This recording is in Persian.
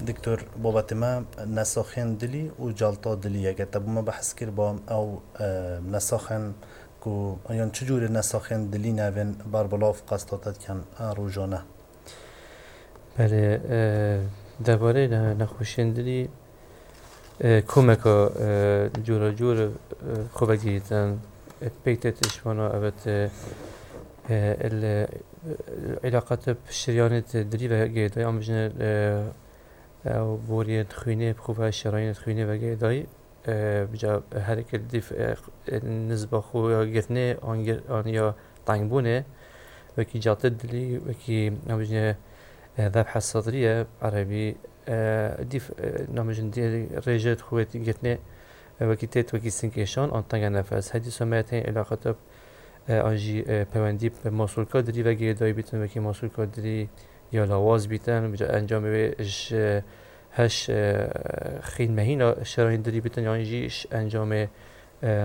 دكتور بابت ما نساخن دلي و جالتا دلي اگه تبو ما بحث کر با او نساخن کو یان چجور نساخن دلی نوین بار بلاف قصداتت کن روزانه. بله درباره نخوشیندنی کمکا جورا جور خوبه گیریدن پیتتش وانا اوت العلاقات بشريانة دلي وجيداي عم بجنا أو بورية خوينة بخوفها شرايين خوينة وجيداي بجا هرك الدف نسبة خويا جتنا عن يا طعنبونة وكي جات دلي وكي عم بجنا ذبح الصدرية عربي ديف نامجن دي رجال خواتي جتنا وكي تيت وكي سنكيشان عن طنجة نفس هذه سمعتين علاقات آنجی پوندی به مسئول کادری و گیردایی بیتن و که مسئول کادری یا لواز بیتن بجا انجام بهش هش خیل مهینا شراین داری بیتن یا آنجیش انجام